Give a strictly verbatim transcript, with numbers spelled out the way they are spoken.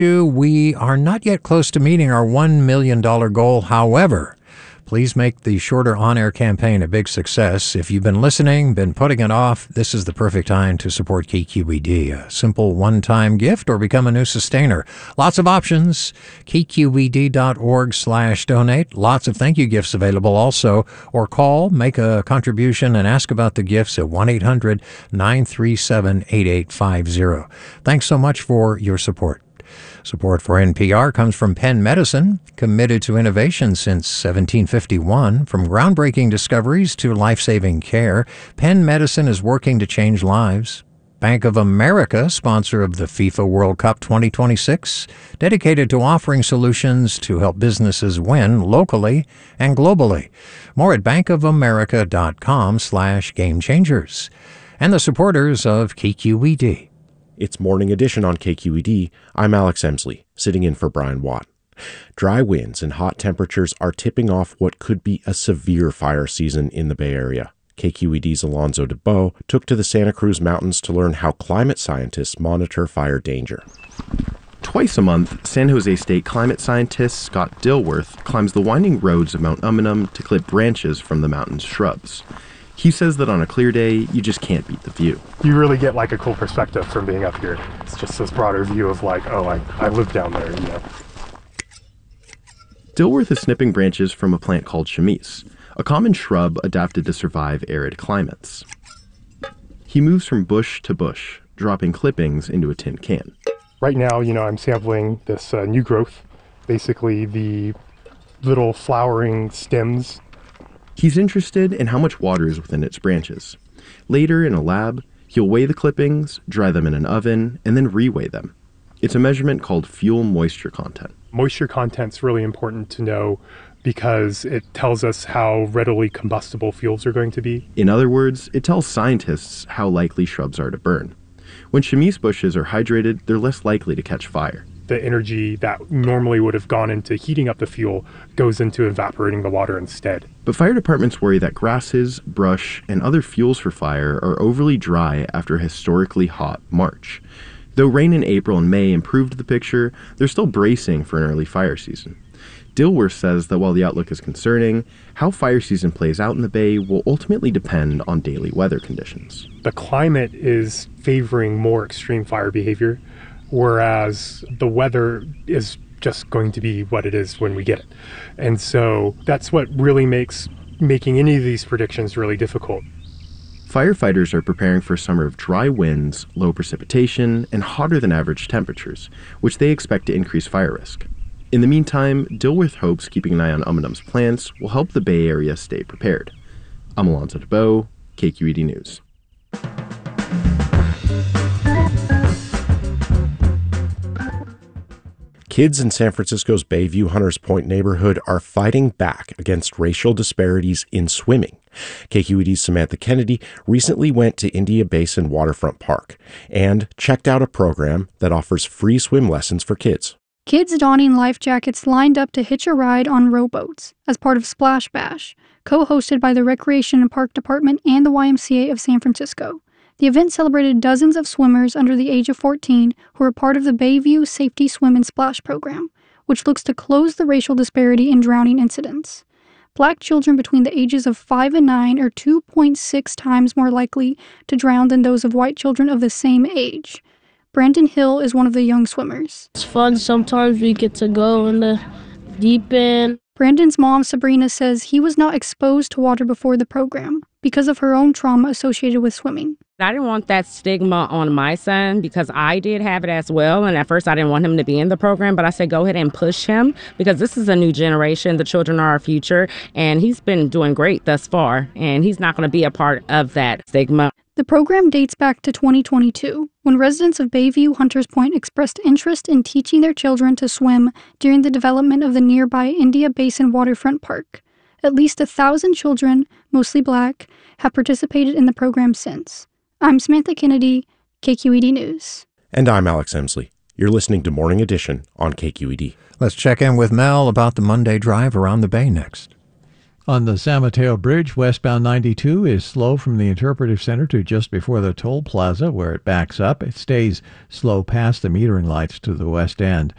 We are not yet close to meeting our one million dollars goal. However, please make the shorter on-air campaign a big success. If you've been listening, been putting it off, this is the perfect time to support K Q E D. A simple one-time gift or become a new sustainer. Lots of options. K Q E D dot org slash donate. Lots of thank you gifts available also. Or call, make a contribution, and ask about the gifts at one eight hundred nine three seven eight eight five zero. Thanks so much for your support. Support for N P R comes from Penn Medicine, committed to innovation since seventeen fifty-one. From groundbreaking discoveries to life-saving care, Penn Medicine is working to change lives. Bank of America, sponsor of the FIFA World Cup twenty twenty-six, dedicated to offering solutions to help businesses win locally and globally. More at bankofamerica.com slash game changers. And the supporters of K Q E D. It's Morning Edition on K Q E D. I'm Alex Emsley, sitting in for Brian Watt. Dry winds and hot temperatures are tipping off what could be a severe fire season in the Bay Area. K Q E D's Alonzo DeBow took to the Santa Cruz Mountains to learn how climate scientists monitor fire danger. Twice a month, San Jose State climate scientist Scott Dilworth climbs the winding roads of Mount Umunhum to clip branches from the mountain's shrubs. He says that on a clear day, you just can't beat the view. You really get like a cool perspective from being up here. It's just this broader view of like, oh, I, I live down there, you know. Dilworth is snipping branches from a plant called chamise, a common shrub adapted to survive arid climates. He moves from bush to bush, dropping clippings into a tin can. Right now, you know, I'm sampling this uh, new growth, basically the little flowering stems. He's interested in how much water is within its branches. Later, in a lab, he'll weigh the clippings, dry them in an oven, and then reweigh them. It's a measurement called fuel moisture content. Moisture content's really important to know because it tells us how readily combustible fuels are going to be. In other words, it tells scientists how likely shrubs are to burn. When chamise bushes are hydrated, they're less likely to catch fire. The energy that normally would have gone into heating up the fuel goes into evaporating the water instead. But fire departments worry that grasses, brush, and other fuels for fire are overly dry after a historically hot March. Though rain in April and May improved the picture, they're still bracing for an early fire season. Dilworth says that while the outlook is concerning, how fire season plays out in the Bay will ultimately depend on daily weather conditions. The climate is favoring more extreme fire behavior, whereas the weather is just going to be what it is when we get it. And so that's what really makes making any of these predictions really difficult. Firefighters are preparing for a summer of dry winds, low precipitation, and hotter than average temperatures, which they expect to increase fire risk. In the meantime, Dilworth hopes keeping an eye on Umunhum's plants will help the Bay Area stay prepared. I'm Alonzo DeBow, K Q E D News. Kids in San Francisco's Bayview Hunters Point neighborhood are fighting back against racial disparities in swimming. K Q E D's Samantha Kennedy recently went to India Basin Waterfront Park and checked out a program that offers free swim lessons for kids. Kids donning life jackets lined up to hitch a ride on rowboats as part of Splash Bash, co-hosted by the Recreation and Park Department and the Y M C A of San Francisco. The event celebrated dozens of swimmers under the age of fourteen who are part of the Bayview Safety Swim and Splash program, which looks to close the racial disparity in drowning incidents. Black children between the ages of five and nine are two point six times more likely to drown than those of white children of the same age. Brandon Hill is one of the young swimmers. It's fun. Sometimes we get to go in the deep end. Brandon's mom, Sabrina, says he was not exposed to water before the program because of her own trauma associated with swimming. I didn't want that stigma on my son because I did have it as well. And at first I didn't want him to be in the program, but I said, go ahead and push him because this is a new generation. The children are our future. And he's been doing great thus far. And he's not going to be a part of that stigma. The program dates back to twenty twenty-two, when residents of Bayview Hunters Point expressed interest in teaching their children to swim during the development of the nearby India Basin Waterfront Park. At least a thousand children, mostly black, have participated in the program since. I'm Samantha Kennedy, K Q E D News. And I'm Alex Emsley. You're listening to Morning Edition on K Q E D. Let's check in with Mel about the Monday drive around the Bay next. On the San Mateo Bridge, westbound ninety-two is slow from the Interpretive Center to just before the toll plaza where it backs up. It stays slow past the metering lights to the west end.